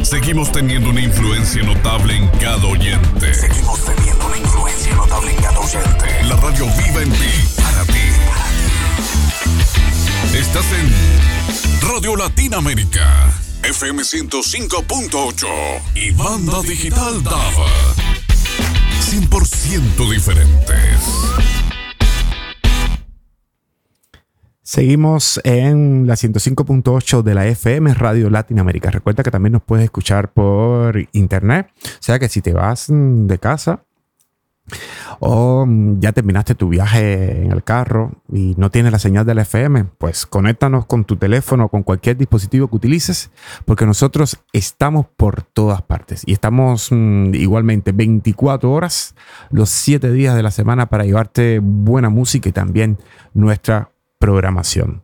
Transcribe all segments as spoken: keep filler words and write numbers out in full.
Seguimos teniendo una influencia notable en cada oyente. Seguimos teniendo una influencia notable en cada oyente. La radio viva en ti, para ti. Estás en Radio Latinoamérica, F M ciento cinco punto ocho y Banda Digital Dava. cien por ciento diferentes. Seguimos en la ciento cinco punto ocho de la F M Radio Latinoamérica. Recuerda que también nos puedes escuchar por internet. O sea que si te vas de casa o ya terminaste tu viaje en el carro y no tienes la señal de la F M, pues conéctanos con tu teléfono o con cualquier dispositivo que utilices, porque nosotros estamos por todas partes y estamos mmm, igualmente veinticuatro horas, los siete días de la semana, para llevarte buena música y también nuestra programación.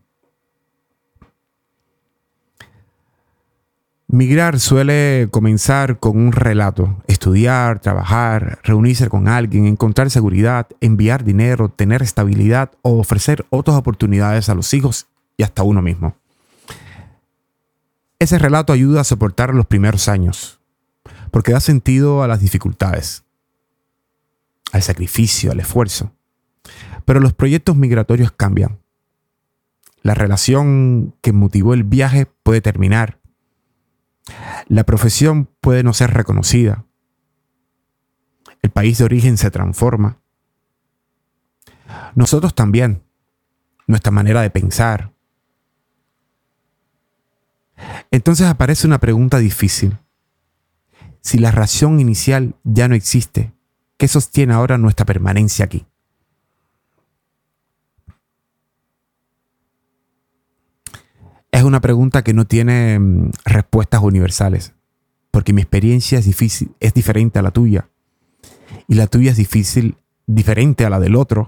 Migrar suele comenzar con un relato: estudiar, trabajar, reunirse con alguien, encontrar seguridad, enviar dinero, tener estabilidad o ofrecer otras oportunidades a los hijos y hasta uno mismo. Ese relato ayuda a soportar los primeros años, porque da sentido a las dificultades, al sacrificio, al esfuerzo. Pero los proyectos migratorios cambian. La relación que motivó el viaje puede terminar. La profesión puede no ser reconocida. El país de origen se transforma. Nosotros también. Nuestra manera de pensar. Entonces aparece una pregunta difícil. Si la razón inicial ya no existe, ¿qué sostiene ahora nuestra permanencia aquí? Es una pregunta que no tiene mm, respuestas universales, porque mi experiencia es difícil, es diferente a la tuya, y la tuya es difícil, diferente a la del otro.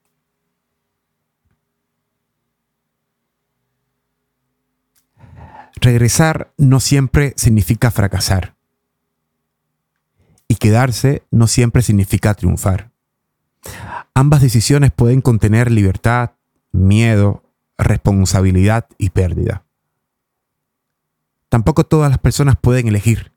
Regresar no siempre significa fracasar, y quedarse no siempre significa triunfar. Ambas decisiones pueden contener libertad, miedo, responsabilidad y pérdida. Tampoco todas las personas pueden elegir,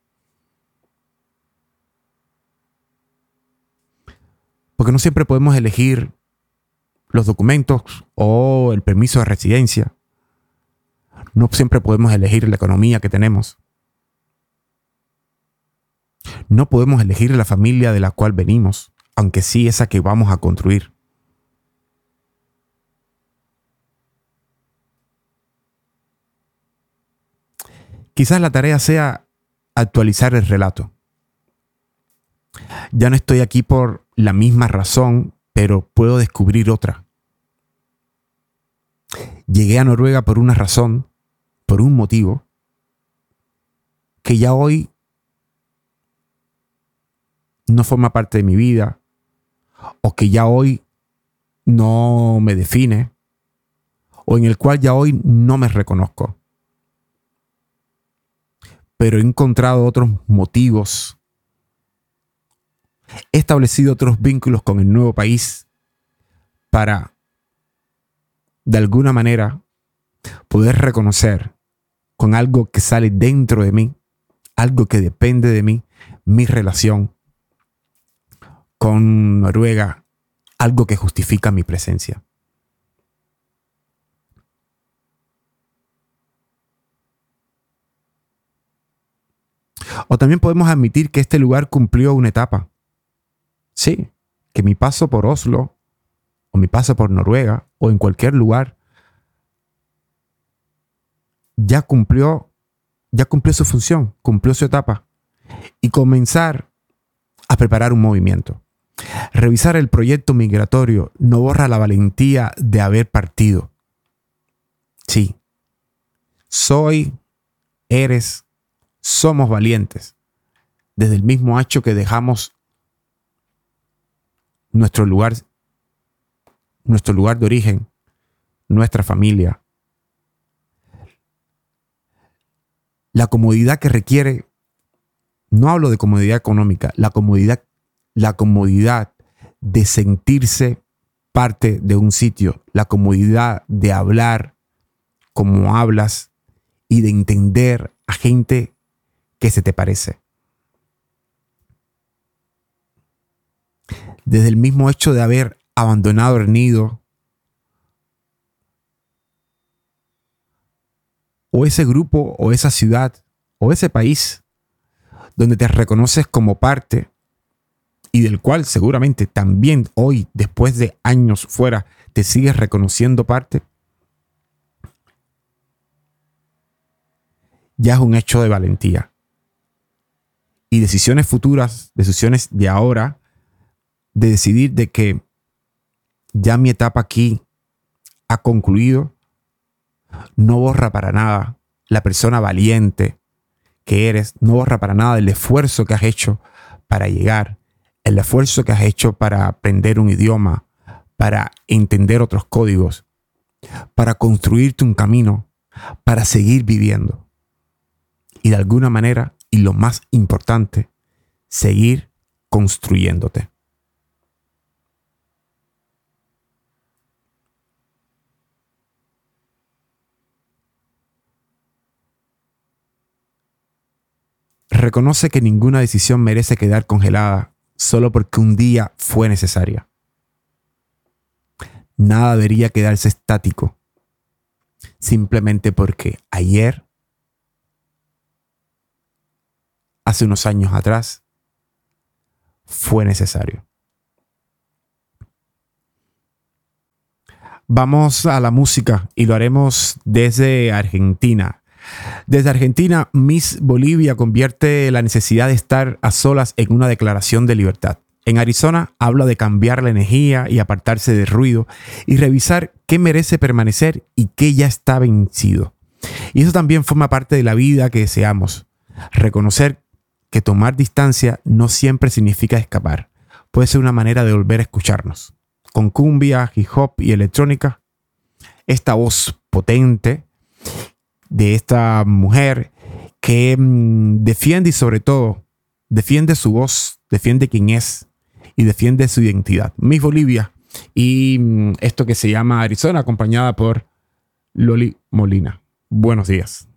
porque no siempre podemos elegir los documentos o el permiso de residencia. No siempre podemos elegir la economía que tenemos. No podemos elegir la familia de la cual venimos, aunque sí esa que vamos a construir. Quizás la tarea sea actualizar el relato. Ya no estoy aquí por la misma razón, pero puedo descubrir otra. Llegué a Noruega por una razón, por un motivo, que ya hoy no forma parte de mi vida, o que ya hoy no me define, o en el cual ya hoy no me reconozco. Pero he encontrado otros motivos. He establecido otros vínculos con el nuevo país para, de alguna manera, poder reconocer con algo que sale dentro de mí, algo que depende de mí, mi relación con Noruega, algo que justifica mi presencia. O también podemos admitir que este lugar cumplió una etapa. Sí, que mi paso por Oslo, o mi paso por Noruega, o en cualquier lugar, ya cumplió, ya cumplió su función, cumplió su etapa. Y comenzar a preparar un movimiento. Revisar el proyecto migratorio no borra la valentía de haber partido. Sí, soy, eres, somos valientes. Desde el mismo hecho que dejamos nuestro lugar, nuestro lugar de origen, nuestra familia. La comodidad que requiere, no hablo de comodidad económica, la comodidad, la comodidad de sentirse parte de un sitio, la comodidad de hablar como hablas y de entender a gente que se te parece. Desde el mismo hecho de haber abandonado el nido o ese grupo o esa ciudad o ese país donde te reconoces como parte y del cual seguramente también hoy, después de años fuera, te sigues reconociendo parte, ya es un hecho de valentía. Y decisiones futuras, decisiones de ahora, de decidir de que ya mi etapa aquí ha concluido, no borra para nada la persona valiente que eres, no borra para nada el esfuerzo que has hecho para llegar, el esfuerzo que has hecho para aprender un idioma, para entender otros códigos, para construirte un camino, para seguir viviendo. Y de alguna manera, y lo más importante, seguir construyéndote. Reconoce que ninguna decisión merece quedar congelada solo porque un día fue necesaria. Nada debería quedarse estático simplemente porque ayer, hace unos años atrás, fue necesario. Vamos a la música y lo haremos desde Argentina. Desde Argentina, Miss Bolivia convierte la necesidad de estar a solas en una declaración de libertad. En Arizona habla de cambiar la energía y apartarse del ruido y revisar qué merece permanecer y qué ya está vencido. Y eso también forma parte de la vida que deseamos. Reconocer que tomar distancia no siempre significa escapar. Puede ser una manera de volver a escucharnos. Con cumbia, hip hop y electrónica, esta voz potente de esta mujer que mmm, defiende y sobre todo defiende su voz, defiende quién es y defiende su identidad. Miss Bolivia y mmm, esto que se llama Arizona, acompañada por Loli Molina. Buenos días.